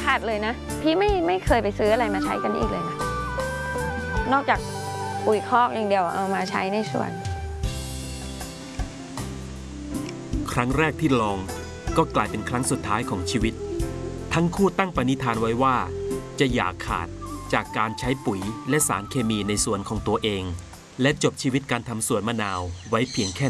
ขาดเลยนะพี่ไม่เคยไปซื้ออะไรมาใช้กันอีกเลยนะนอกจากปุ๋ยคอกอย่างเดียวเอามาใช้ในสวนครั้งแรกที่ลองก็กลายเป็นครั้งสุดท้ายของชีวิตทั้งคู่ตั้งปณิธานไว้ว่าจะอย่าขาดจากการใช้ปุ๋ยและสารเคมีในสวนของตัวเองและจบชีวิตการทำสวนมะนาวไว้เพียงแค่